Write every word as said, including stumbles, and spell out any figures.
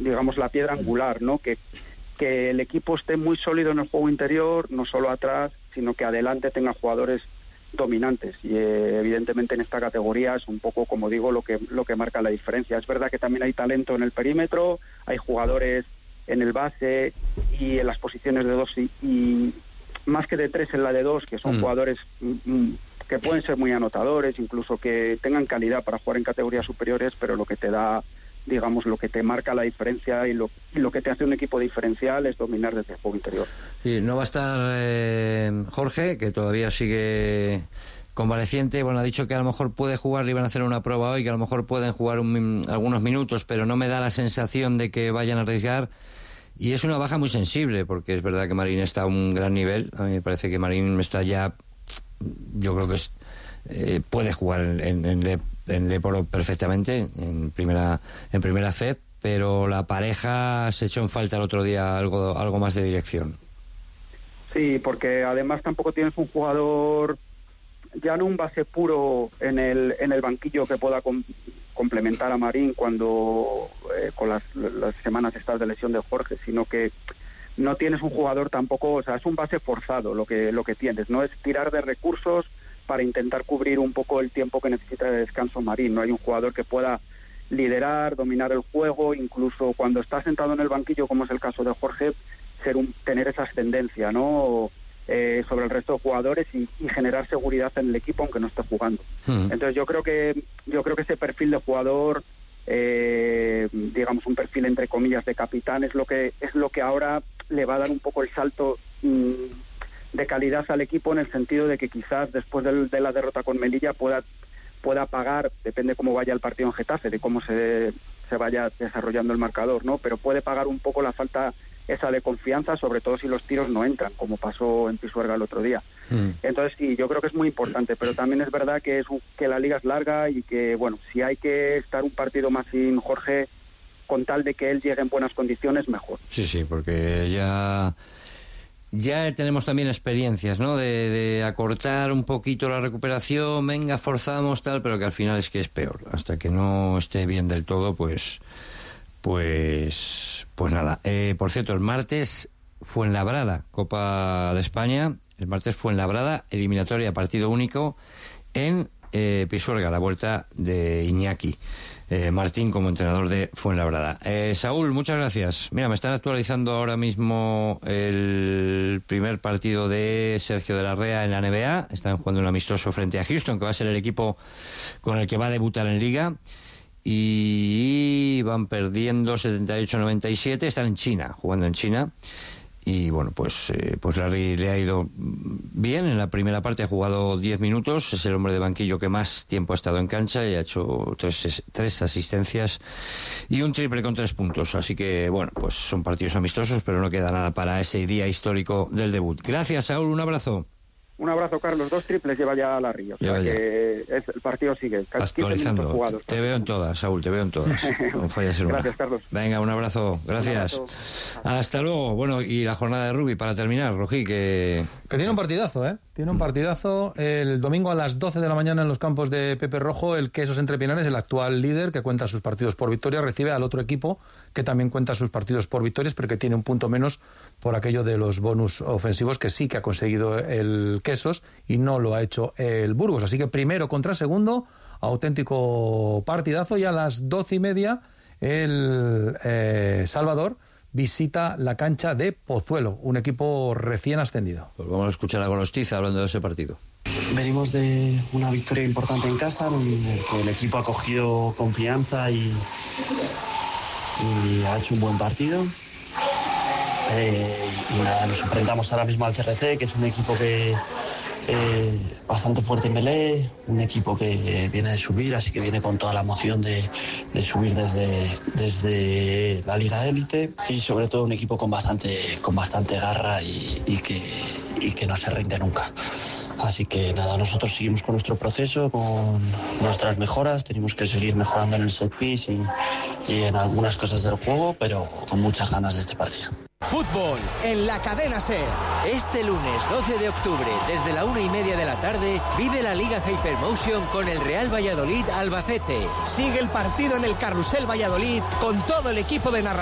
digamos, la piedra angular, ¿no? Que, que el equipo esté muy sólido en el juego interior, no solo atrás, sino que adelante tenga jugadores dominantes, y eh, evidentemente en esta categoría es un poco, como digo, lo que lo que marca la diferencia. Es verdad que también hay talento en el perímetro, hay jugadores en el base y en las posiciones de dos y, y más que de tres en la de dos, que son mm. jugadores mm, que pueden ser muy anotadores, incluso que tengan calidad para jugar en categorías superiores, pero lo que te da, digamos, lo que te marca la diferencia y lo, y lo que te hace un equipo diferencial es dominar desde el juego interior. Sí, no va a estar eh, Jorge, que todavía sigue convaleciente. Bueno, ha dicho que a lo mejor puede jugar, le iban a hacer una prueba hoy, que a lo mejor pueden jugar un, algunos minutos, pero no me da la sensación de que vayan a arriesgar. Y es una baja muy sensible, porque es verdad que Marín está a un gran nivel. A mí me parece que Marín está ya, yo creo que es, eh, puede jugar en, en, en, Le, en Leporo perfectamente, en primera, en primera F E D, pero la pareja se echó en falta el otro día algo, algo más de dirección. Sí, porque además tampoco tienes un jugador, ya no un base puro en el en el banquillo que pueda com, complementar a Marín cuando eh, con las, las semanas estas de lesión de Jorge, sino que no tienes un jugador tampoco, o sea, es un base forzado lo que lo que tienes, no es tirar de recursos para intentar cubrir un poco el tiempo que necesita de descanso Marín. No hay un jugador que pueda liderar, dominar el juego, incluso cuando está sentado en el banquillo, como es el caso de Jorge, ser un, tener esa ascendencia, ¿no? Eh, sobre el resto de jugadores y, y generar seguridad en el equipo aunque no esté jugando. Mm. Entonces yo creo que yo creo que ese perfil de jugador, eh, digamos un perfil entre comillas de capitán, es lo que es lo que ahora le va a dar un poco el salto mm, de calidad al equipo, en el sentido de que quizás después del, de la derrota con Melilla pueda pueda pagar, depende cómo vaya el partido en Getafe, de cómo se, se vaya desarrollando el marcador, ¿no? Pero puede pagar un poco la falta esa de confianza, sobre todo si los tiros no entran, como pasó en Pisuerga el otro día. Mm. Entonces sí, yo creo que es muy importante, pero también es verdad que es un, que la liga es larga y que, bueno, si hay que estar un partido más sin Jorge, con tal de que él llegue en buenas condiciones, mejor. Sí, sí, porque ya... Ya tenemos también experiencias, ¿no? De, de acortar un poquito la recuperación, venga, forzamos, tal, pero que al final es que es peor. Hasta que no esté bien del todo, pues... Pues... Pues nada. Eh, por cierto, el martes Fuenlabrada, Copa de España. El martes Fuenlabrada, eliminatoria, partido único en eh, Pisuerga, la vuelta de Iñaki eh, Martín como entrenador de Fuenlabrada. Eh, Saúl, muchas gracias. Mira, me están actualizando ahora mismo el primer partido de Sergio de la Rea en la N B A. Están jugando un amistoso frente a Houston, que va a ser el equipo con el que va a debutar en Liga. Y van perdiendo setenta y ocho a noventa y siete. Están en China, jugando en China. Y bueno, pues eh, pues Larry le ha ido bien. En la primera parte ha jugado diez minutos. Es el hombre de banquillo que más tiempo ha estado en cancha y ha hecho tres, tres asistencias y un triple con tres puntos. Así que bueno, pues son partidos amistosos, pero no queda nada para ese día histórico del debut. Gracias, Saúl, un abrazo. Un abrazo, Carlos. Dos triples lleva ya Larry. O sea que es, el partido sigue. Actualizando. Te veo en todas, Saúl, te veo en todas. No fallas en una. Gracias, Carlos. Venga, un abrazo. Gracias. Un abrazo. Hasta luego. Bueno, y la jornada de rugby para terminar, Rojí, que... Que tiene un partidazo, ¿eh? Tiene un partidazo. El domingo a las doce de la mañana en los campos de Pepe Rojo, el Quesos Entre Pinares, el actual líder, que cuenta sus partidos por victoria, recibe al otro equipo que también cuenta sus partidos por victorias, pero que tiene un punto menos por aquello de los bonus ofensivos, que sí que ha conseguido el Quesos y no lo ha hecho el Burgos. Así que primero contra segundo, auténtico partidazo, y a las doce y media el eh, Salvador visita la cancha de Pozuelo, un equipo recién ascendido. Pues vamos a escuchar a Golostiza hablando de ese partido. Venimos de una victoria importante en casa, en el que el equipo ha cogido confianza y, y ha hecho un buen partido. Eh, y nada, nos enfrentamos ahora mismo al C R C, que es un equipo que eh, bastante fuerte en melee, un equipo que viene de subir, así que viene con toda la emoción de, de subir desde, desde la Liga Élite, y sobre todo un equipo con bastante, con bastante garra y, y, que, y que no se rinde nunca. Así que nada, nosotros seguimos con nuestro proceso, con nuestras mejoras. Tenemos que seguir mejorando en el set piece y, y en algunas cosas del juego, pero con muchas ganas de este partido. Fútbol en la cadena SER. Este lunes doce de octubre, desde la una y media de la tarde, vive la Liga Hypermotion con el Real Valladolid Albacete. Sigue el partido en el Carrusel Valladolid con todo el equipo de narración